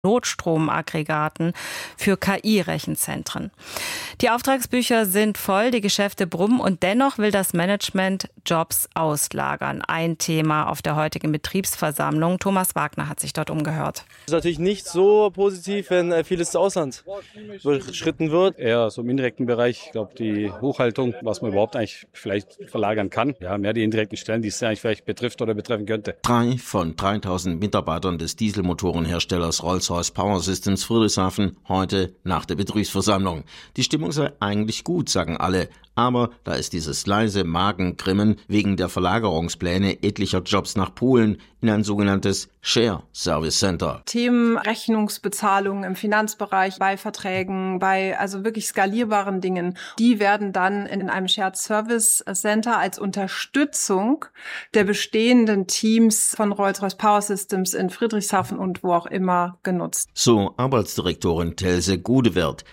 Notstromaggregaten für KI-Rechenzentren. Die Auftragsbücher sind voll, die Geschäfte brummen und dennoch will das Management Jobs auslagern. Ein Thema auf der heutigen Betriebsversammlung. Thomas Wagner hat sich dort umgehört. Es ist natürlich nicht so positiv, wenn vieles ins Ausland überschritten wird. Eher so im indirekten Bereich, ich glaube die Buchhaltung, was man überhaupt eigentlich vielleicht verlagern kann. Ja, mehr die indirekten Stellen, die es eigentlich vielleicht betrifft oder betreffen könnte. 3 von 3000 Mitarbeitern des Dieselmotorenherstellers Rolls-Royce Power Systems Friedrichshafen heute nach der Betriebsversammlung. Die Stimmung sei eigentlich gut, sagen alle. Aber da ist dieses leise Magengrimmen wegen der Verlagerungspläne etlicher Jobs nach Polen in ein sogenanntes Share Service Center. Themen Rechnungsbezahlungen im Finanzbereich, bei Verträgen, bei also wirklich skalierbaren Dingen, die werden dann in einem Shared Service Center als Unterstützung der bestehenden Teams von Rolls-Royce Power Systems in Friedrichshafen und wo auch immer genutzt. So Arbeitsdirektorin Telse Godewert.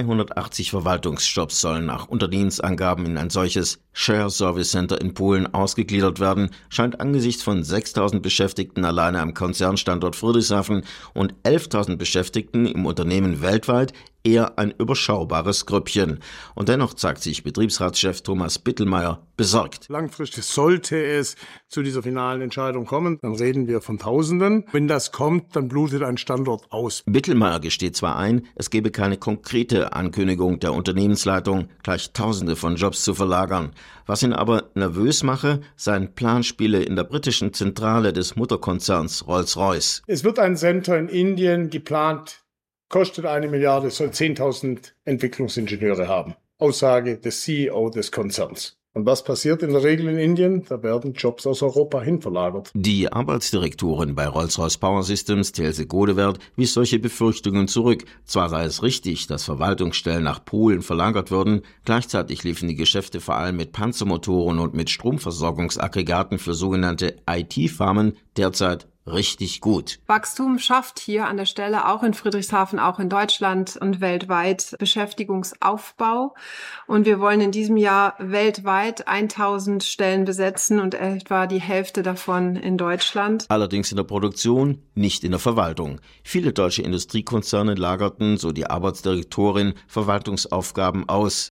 280 Verwaltungsjobs sollen nach Unternehmensangaben in ein solches Share Service Center in Polen ausgegliedert werden, scheint angesichts von 6.000 Beschäftigten alleine am Konzernstandort Friedrichshafen und 11.000 Beschäftigten im Unternehmen weltweit eher ein überschaubares Grüppchen. Und dennoch zeigt sich Betriebsratschef Thomas Bittelmeier besorgt. Langfristig sollte es zu dieser finalen Entscheidung kommen, dann reden wir von Tausenden. Wenn das kommt, dann blutet ein Standort aus. Bittelmeier gesteht zwar ein, es gebe keine konkrete Ankündigung der Unternehmensleitung, gleich Tausende von Jobs zu verlagern. Was ihn aber nervös mache, seien Planspiele in der britischen Zentrale des Mutterkonzerns Rolls-Royce. Es wird ein Center in Indien geplant, kostet 1 Milliarde, soll 10.000 Entwicklungsingenieure haben. Aussage des CEO des Konzerns. Und was passiert in der Regel in Indien? Da werden Jobs aus Europa hin verlagert. Die Arbeitsdirektorin bei Rolls-Royce Power Systems, Telse Godewert, wies solche Befürchtungen zurück. Zwar sei es richtig, dass Verwaltungsstellen nach Polen verlagert würden, gleichzeitig liefen die Geschäfte vor allem mit Panzermotoren und mit Stromversorgungsaggregaten für sogenannte IT-Farmen derzeit richtig gut. Wachstum schafft hier an der Stelle auch in Friedrichshafen, auch in Deutschland und weltweit Beschäftigungsaufbau. Und wir wollen in diesem Jahr weltweit 1.000 Stellen besetzen und etwa die Hälfte davon in Deutschland. Allerdings in der Produktion, nicht in der Verwaltung. Viele deutsche Industriekonzerne lagerten, so die Arbeitsdirektorin, Verwaltungsaufgaben aus.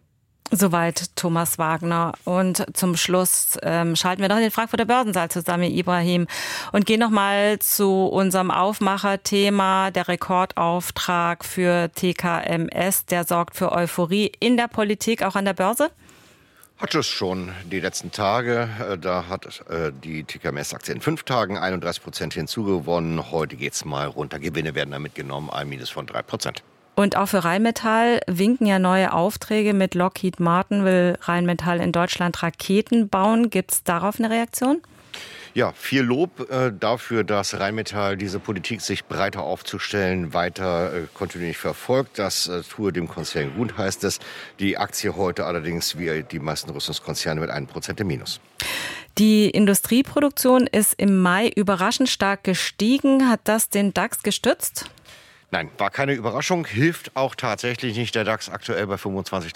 Soweit Thomas Wagner. Und zum Schluss schalten wir noch in den Frankfurter Börsensaal zusammen, Ibrahim, und gehen nochmal zu unserem Aufmacherthema. Der Rekordauftrag für TKMS, der sorgt für Euphorie in der Politik, auch an der Börse? Hat es schon die letzten Tage. Da hat die TKMS-Aktie in 5 Tagen 31% hinzugewonnen. Heute geht's mal runter. Gewinne werden da mitgenommen, ein Minus von 3%. Und auch für Rheinmetall winken ja neue Aufträge. Mit Lockheed Martin will Rheinmetall in Deutschland Raketen bauen. Gibt es darauf eine Reaktion? Ja, viel Lob dafür, dass Rheinmetall diese Politik, sich breiter aufzustellen, weiter kontinuierlich verfolgt. Das tue dem Konzern gut, heißt es. Die Aktie heute allerdings, wie die meisten Rüstungskonzerne, mit 1% im Minus. Die Industrieproduktion ist im Mai überraschend stark gestiegen. Hat das den DAX gestützt? Nein, war keine Überraschung, hilft auch tatsächlich nicht. Der DAX aktuell bei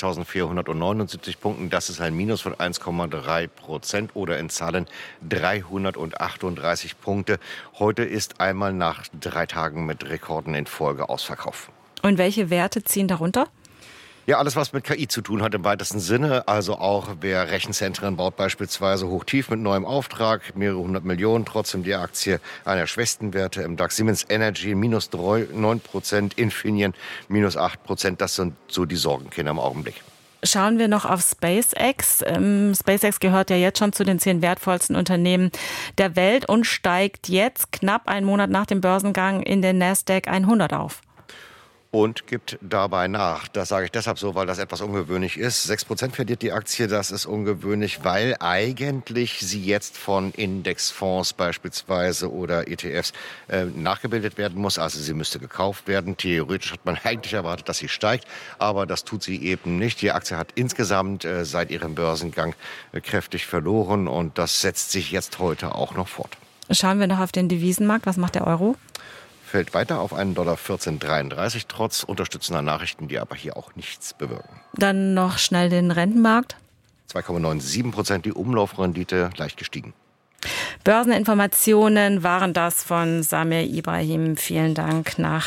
25.479 Punkten. Das ist ein Minus von 1,3% oder in Zahlen 338 Punkte. Heute ist einmal nach 3 Tagen mit Rekorden in Folge Ausverkauf. Und welche Werte ziehen darunter? Ja, alles, was mit KI zu tun hat im weitesten Sinne. Also auch wer Rechenzentren baut, beispielsweise hochtief mit neuem Auftrag, mehrere 100 Millionen, trotzdem die Aktie einer der schwächsten Werte im DAX. Siemens Energy minus 9%, Infineon minus 8%. Das sind so die Sorgenkinder im Augenblick. Schauen wir noch auf SpaceX. SpaceX gehört ja jetzt schon zu den 10 wertvollsten Unternehmen der Welt und steigt jetzt knapp einen Monat nach dem Börsengang in den Nasdaq 100 auf. Und gibt dabei nach. Das sage ich deshalb so, weil das etwas ungewöhnlich ist. 6% verliert die Aktie, das ist ungewöhnlich, weil eigentlich sie jetzt von Indexfonds beispielsweise oder ETFs nachgebildet werden muss. Also sie müsste gekauft werden. Theoretisch hat man eigentlich erwartet, dass sie steigt, aber das tut sie eben nicht. Die Aktie hat insgesamt seit ihrem Börsengang kräftig verloren und das setzt sich jetzt heute auch noch fort. Schauen wir noch auf den Devisenmarkt. Was macht der Euro? Fällt weiter auf einen $14,33, trotz unterstützender Nachrichten, die aber hier auch nichts bewirken. Dann noch schnell den Rentenmarkt. 2,97%, die Umlaufrendite leicht gestiegen. Börseninformationen waren das von Samir Ibrahim. Vielen Dank nach